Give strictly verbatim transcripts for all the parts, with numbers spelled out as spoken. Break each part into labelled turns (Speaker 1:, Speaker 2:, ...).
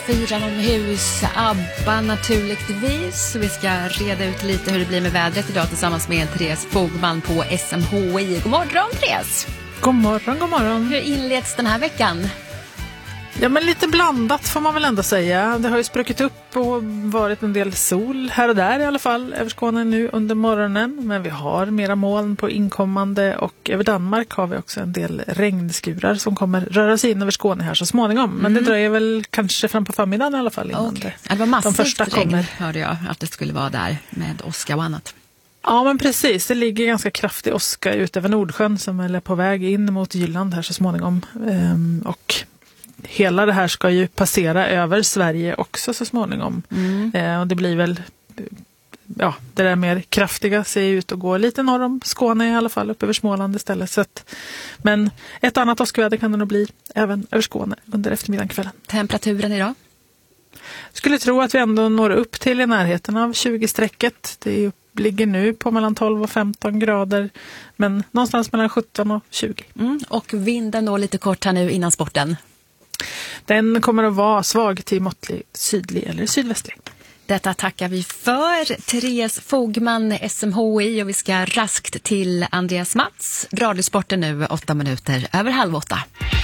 Speaker 1: Fyran om hus, ABBA naturligtvis. Vi ska reda ut lite hur det blir med vädret idag tillsammans med Therese Fogman på S M H I. God morgon, Therese!
Speaker 2: God morgon, god morgon.
Speaker 1: Hur inleds den här veckan?
Speaker 2: Ja, men lite blandat får man väl ändå säga. Det har ju spruckit upp och varit en del sol här och där i alla fall över Skåne nu under morgonen. Men vi har mera moln på inkommande och över Danmark har vi också en del regnskurar som kommer röra sig in över Skåne här så småningom. Men mm. det dröjer väl kanske fram på förmiddagen i alla fall innan
Speaker 1: okay.
Speaker 2: det,
Speaker 1: det var massivt
Speaker 2: de första
Speaker 1: regn,
Speaker 2: kommer.
Speaker 1: Hörde jag att det skulle vara där med åska och annat.
Speaker 2: Ja, men precis. Det ligger ganska kraftig åska ut över Nordsjön som är på väg in mot Jylland här så småningom. Ehm, och hela det här ska ju passera över Sverige också så småningom. Mm. Ehm, och det blir väl, ja, det där mer kraftiga ser ut att gå lite norr om Skåne i alla fall, upp över Småland istället. Så att, men ett annat åskväder kan det nog bli även över Skåne under eftermiddagen kvällen.
Speaker 1: Temperaturen idag?
Speaker 2: Skulle tro att vi ändå når upp till i närheten av tjugo-strecket. Det är ligger nu på mellan tolv och femton grader, men någonstans mellan sjutton och tjugo.
Speaker 1: Mm, och vinden då lite kort här nu innan sporten?
Speaker 2: Den kommer att vara svag till måttlig sydlig eller sydvästlig.
Speaker 1: Detta tackar vi för. Therese Fogman, S M H I, och vi ska raskt till Andreas Mats. Radiosporten nu, åtta minuter över halv åtta.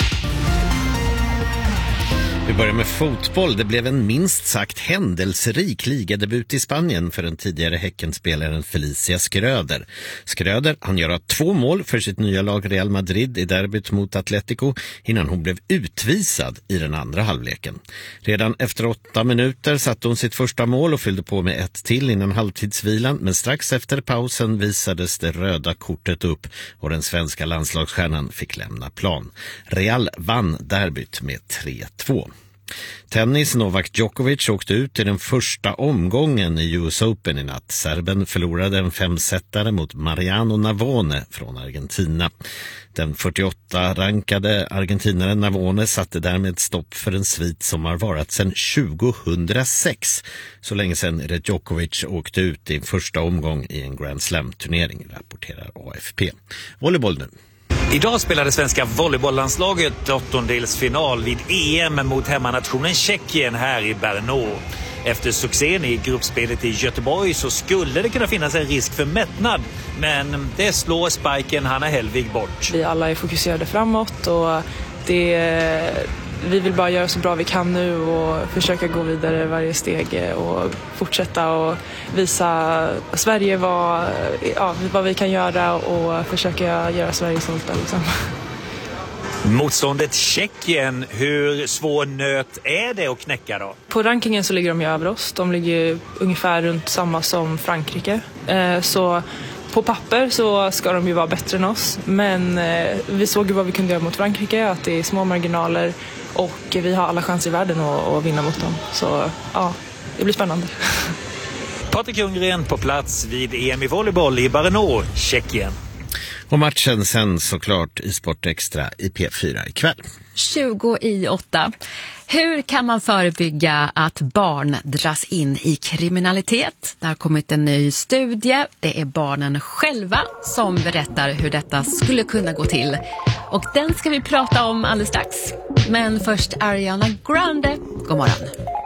Speaker 3: Vi börjar med fotboll. Det blev en minst sagt händelserik ligadebut i Spanien för den tidigare Häckenspelaren Felicia Schröder. Schröder, han gör två mål för sitt nya lag Real Madrid i derbyt mot Atletico innan hon blev utvisad i den andra halvleken. Redan efter åtta minuter satte hon sitt första mål och fyllde på med ett till innan halvtidsvilan, men strax efter pausen visades det röda kortet upp och den svenska landslagsstjärnan fick lämna plan. Real vann derbyt med tre två. Tennis. Novak Djokovic åkte ut i den första omgången i U S Open i natt. Serben förlorade en femsetare mot Mariano Navone från Argentina. Den fyrtioåtta-rankade argentinaren Navone satte därmed stopp för en svit som har varat sedan tjugohundrasex. Så länge sedan är det Djokovic åkte ut i första omgång i en Grand Slam-turnering, rapporterar A F P. Volleyboll nu.
Speaker 4: Idag spelade svenska volleybolllandslaget åttondelsfinal vid E M mot hemmanationen Tjeckien här i Brno. Efter succén i gruppspelet i Göteborg så skulle det kunna finnas en risk för mättnad, men det slår spiken Hanna Hellvig bort.
Speaker 5: Vi alla är fokuserade framåt och det, vi vill bara göra så bra vi kan nu och försöka gå vidare varje steg och fortsätta och visa Sverige vad, ja, vad vi kan göra och försöka göra Sverige stolta liksom.
Speaker 4: Motståndet Tjeckien, hur svår nöt är det att knäcka då?
Speaker 5: På rankingen så ligger de ju över oss. De ligger ungefär runt samma som Frankrike. Eh, så på papper så ska de ju vara bättre än oss. Men eh, vi såg ju vad vi kunde göra mot Frankrike, att det är små marginaler och vi har alla chanser i världen att, att vinna mot dem. Så ja, det blir spännande.
Speaker 4: Patrik Ljunggren på plats vid E M i volleyboll i Brno, Tjeckien.
Speaker 3: Och matchen sen såklart i Sportextra i P fyra ikväll.
Speaker 1: tjugo i åtta. Hur kan man förebygga att barn dras in i kriminalitet? Det har kommit en ny studie. Det är barnen själva som berättar hur detta skulle kunna gå till. Och den ska vi prata om alldeles strax. Men först Ariana Grande. God morgon.